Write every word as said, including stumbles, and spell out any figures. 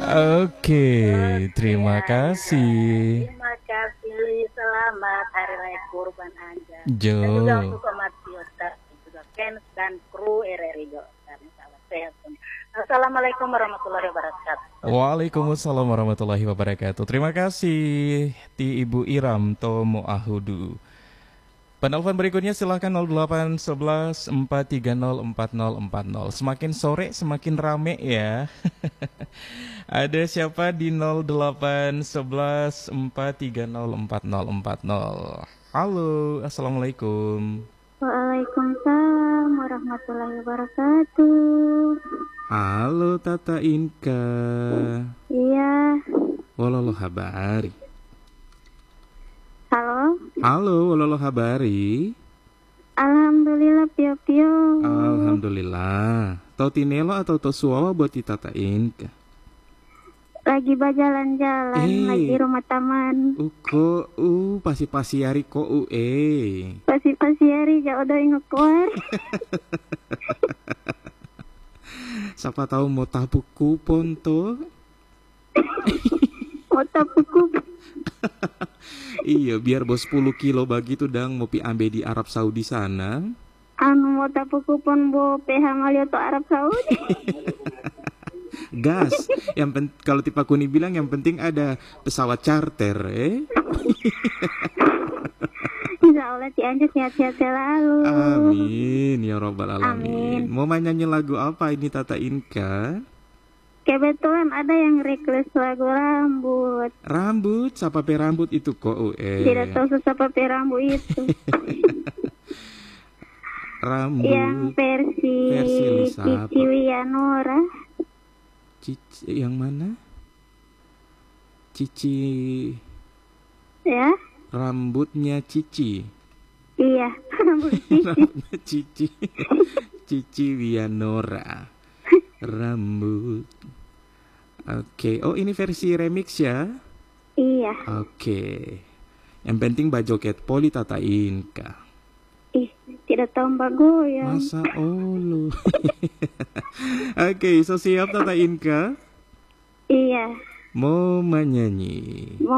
Oke, terima Ya, iya. kasih. Terima kasih. Selamat Hari Raya Kurban Anda. Dan juga Jo. untuk Somat Yota, juga Ken dan kru R R I Jo. Dan salam sehat. Assalamualaikum warahmatullahi wabarakatuh. Waalaikumsalam warahmatullahi wabarakatuh. Terima kasih Ti Ibu Iram Tomo Ahudu. Penelpon berikutnya silahkan nol delapan satu satu empat tiga nol empat nol empat nol. Semakin sore semakin rame ya. Ada siapa di nol delapan satu satu empat tiga nol empat nol empat nol. Halo, Assalamualaikum. Waalaikumsalam warahmatullahi wabarakatuh. Halo Tata Inka. Iya. Walolo habari. Halo. Halo, walolo habari. Alhamdulillah pio pio. Alhamdulillah. Tau tinelo atau tau suawa buat Tata Inka? Lagi berjalan-jalan, Eh. lagi rumah taman. Uko, uh, pasi-pasi hari ko u eh. Pasti-pasti hari jauh udah ingat keluar. Siapa tahu mau tabuk kupon tuh. Otak buku. Iya, biar bos sepuluh kilo begitu dang mau pi ambe di Arab Saudi sana. Anu otak buku pun bo P H Malio to Arab Saudi. Gas. Yang pen kalau tipe kuni bilang yang penting ada pesawat charter, eh. Insya Allah si Anja sehat-sehat selalu. Amin ya robbal alamin. Amin. Mau nyanyi lagu apa ini Tata Inka? Kebetulan ada yang request lagu rambut. Rambut, siapa pe rambut itu kok oh, eh. Tidak tahu siapa pe rambut itu. Rambut. Yang versi, Versi Lisa apa? Cici Wianora. Cici yang mana? Cici. Ya. Rambutnya Cici. Iya, rambut Cici. Rambutnya Cici. Cici Wianora. Rambut. Oke, oh ini versi remix ya? Iya. Oke. Yang penting bajoket poli Tata Inka. Ih, tidak tahu Mbak Goyang. Masa olu. Oke, so siap Tata Inka? Iya. Mau menyanyi. Mau